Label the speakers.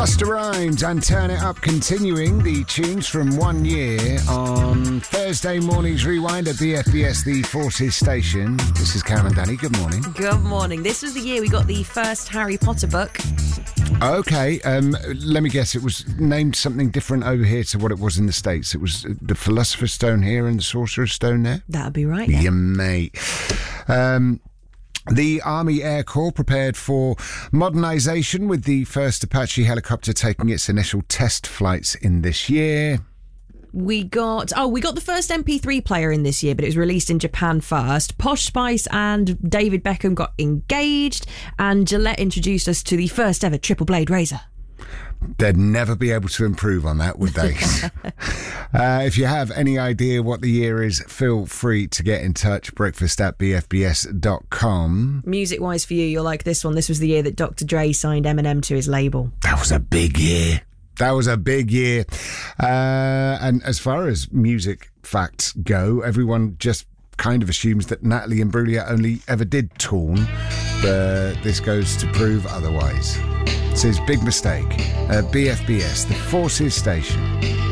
Speaker 1: Busta Rhymes and Turn It Up, continuing the tunes from 1 year on Thursday morning's Rewind at BFBS, the Forces station. This is Cam and Danny. Good morning.
Speaker 2: Good morning. This was the year we got the first Harry Potter book.
Speaker 1: Okay, let me guess. It was named something different over here to what it was in the States. It was the Philosopher's Stone here and the Sorcerer's Stone there?
Speaker 2: That'd be right.
Speaker 1: Yeah, mate. The Army Air Corps prepared for modernisation with the first Apache helicopter taking its initial test flights in this year.
Speaker 2: We got the first MP3 player in this year, but it was released in Japan first. Posh Spice and David Beckham got engaged, and Gillette introduced us to the first ever triple blade razor.
Speaker 1: They'd never be able to improve on that, would they? If you have any idea what the year is, feel free to get in touch. breakfast@bfbs.com.
Speaker 2: Music-wise for you, you'll like this one. This was the year that Dr. Dre signed Eminem to his label.
Speaker 1: That was a big year. And as far as music facts go, everyone just kind of assumes that Natalie Imbruglia only ever did Torn, but this goes to prove otherwise. It's his big mistake. BFBS, the Forces station.